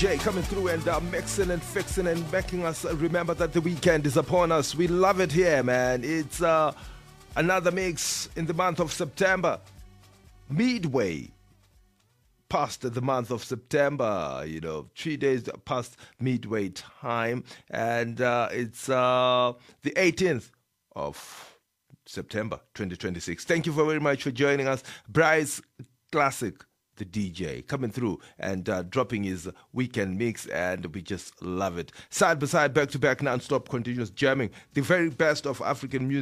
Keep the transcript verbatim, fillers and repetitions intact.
Jay coming through and uh, mixing and fixing and making us remember that the weekend is upon us. We love it here, man. It's uh, another mix in the month of September. Midway past the month of September, you know, three days past midway time. And uh, it's uh, the eighteenth of September twenty twenty-six. Thank you very much for joining us. Bryce Classic, the D J, coming through and uh, dropping his weekend mix, and we just love it. Side by side, back to back, non-stop, continuous jamming, the very best of African music.